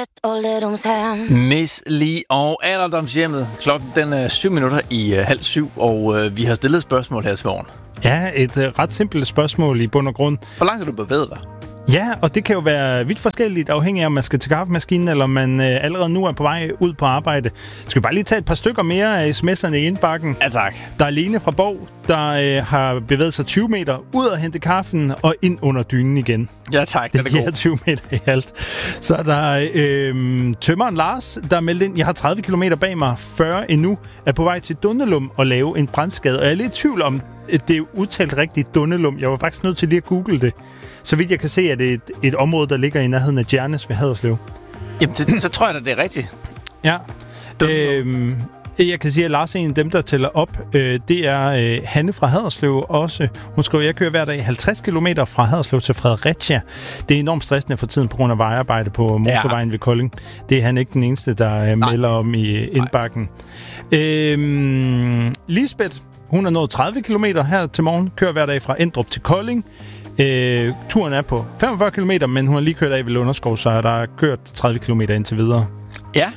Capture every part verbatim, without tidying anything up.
Miss Li og alderdomshjemmet. Klokken den er syv minutter i uh, halv syv, og uh, vi har stillet et spørgsmål her til morgen. Ja, et uh, ret simpelt spørgsmål i bund og grund. Hvor langt har du bevæget dig? Ja, og det kan jo være vidt forskelligt, afhængig af, om man skal til kaffemaskinen, eller man øh, allerede nu er på vej ud på arbejde. Skal vi bare lige tage et par stykker mere af sms'erne i indbakken? Ja, tak. Der er Lene fra Bov, der øh, har bevæget sig tyve meter ud og hente kaffen og ind under dynen igen. Ja, tak. Det giver tyve meter i alt. Så er der øh, tømmeren Lars, der er meldt ind, jeg har tredive kilometer bag mig, fyrre endnu, er på vej til Dundelum og lave en brandskade. Og jeg er lidt i tvivl om, det er udtalt rigtigt Dundelum. Jeg var faktisk nødt til lige at google det. Så vidt jeg kan se, at det er et, et område, der ligger i nærheden af Djernes ved Haderslev. Jamen, det, så tror jeg da, det er rigtigt. Ja. Øhm, jeg kan sige, at Lars er en af dem, der tæller op. Øh, det er øh, Hanne fra Haderslev også. Hun skriver, jeg kører hver dag halvtreds kilometer fra Haderslev til Fredericia. Det er enormt stressende for tiden på grund af vejarbejde på motorvejen ja. ved Kolding. Det er han ikke den eneste, der øh, melder om i øh, indbakken. Øhm, Lisbeth, hun har nået tredive kilometer her til morgen. Kører hver dag fra Endrup til Kolding. Øh, turen er på femogfyrre kilometer, men hun har lige kørt af ved Lunderskov, så der er kørt tredive kilometer indtil videre. Ja.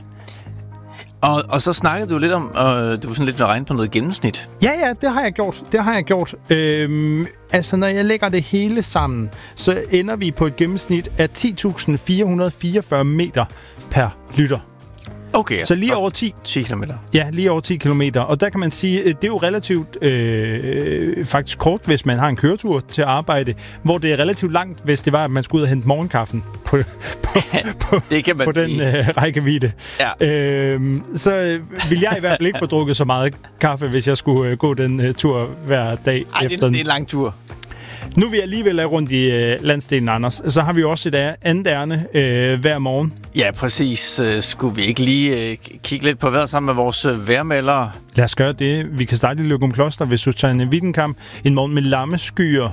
Og, og så snakkede du lidt om, øh, du var sådan lidt at regne på noget gennemsnit. Ja, ja, det har jeg gjort. Det har jeg gjort. Øhm, altså, når jeg lægger det hele sammen, så ender vi på et gennemsnit af ti tusind fire hundrede og fireogfyrre meter per lytter. Okay. Så lige over ti kilometer. Ja, lige over ti kilometer. Og der kan man sige, det er jo relativt øh, faktisk kort, hvis man har en køretur til arbejde, hvor det er relativt langt, hvis det var, at man skulle ud og hente morgenkaffen på, på, på, det kan man på den øh, rækkevidde. Ja. Øh, så vil jeg i hvert fald ikke få drukket så meget kaffe, hvis jeg skulle øh, gå den øh, tur hver dag. Ej, efter det, det er en lang tur. Nu vil jeg alligevel lade rundt i øh, landsdelen, Anders. Så har vi jo også et andet ærne øh, hver morgen. Ja, præcis. Uh, skulle vi ikke lige uh, kigge lidt på vejret sammen med vores uh, vejrmeldere? Lad os gøre det. Vi kan starte i Løgumkloster, hvis du tager en Wittenkamp. En morgen med lamme skyer.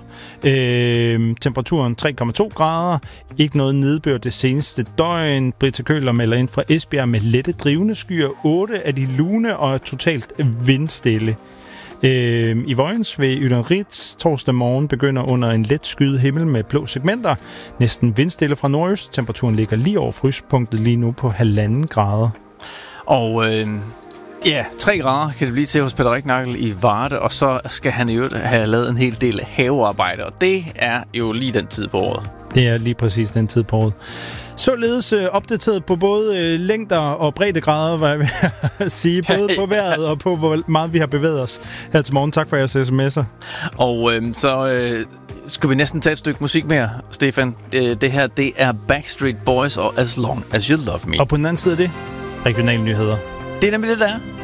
Øh, temperaturen tre komma to grader. Ikke noget nedbør det seneste døgn. Britta Køller melder ind fra Esbjerg med lette drivende skyer. otte af de lune og totalt vindstille. Øh, I Vojens ved Ytterritz torsdag morgen begynder under en let skyet himmel med blå segmenter. Næsten vindstille fra nordøst. Temperaturen ligger lige over fryspunktet lige nu på halvanden grader. Og øh, ja, tre grader kan det blive til hos Peter Riknagel i Varde, og så skal han jo have lavet en hel del havearbejde, og det er jo lige den tid på året. Det er lige præcis den tid på året. Således øh, opdateret på både øh, længder og breddegrader, hvad jeg vil sige. Både på vejret og på, hvor meget vi har bevæget os her til morgen. Tak for jeres sms'er. Og øh, så øh, skal vi næsten tage et stykke musik mere, Stefan. Det, det her, det er Backstreet Boys og As Long As You Love Me. Og på den anden side af det, regionale nyheder. Det er nemlig det, der er.